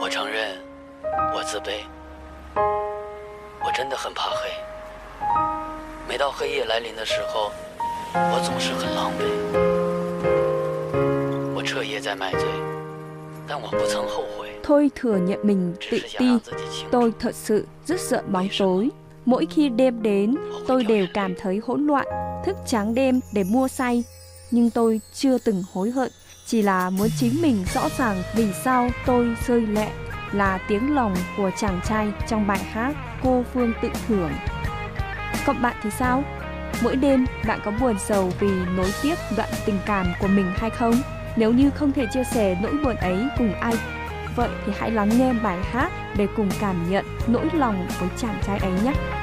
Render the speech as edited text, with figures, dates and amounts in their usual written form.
我承认我自卑，我真的很怕黑。每到黑夜来临的时候，我总是很狼狈。我彻夜在买醉，但我不曾后悔。 Tôi thừa nhận mình tự ti. Tôi thật sự rất sợ bóng tối. Mỗi khi đêm đến, tôi đều cảm thấy hỗn loạn, thức trắng đêm để mua say. Nhưng tôi chưa từng hối hận, chỉ là muốn chính mình rõ ràng vì sao tôi rơi lệ là tiếng lòng của chàng trai trong bài hát Cô Phương Tự Thưởng. Còn bạn thì sao? Mỗi đêm bạn có buồn sầu vì nối tiếp đoạn tình cảm của mình hay không? Nếu như không thể chia sẻ nỗi buồn ấy cùng ai, vậy thì hãy lắng nghe bài hát để cùng cảm nhận nỗi lòng với chàng trai ấy nhé.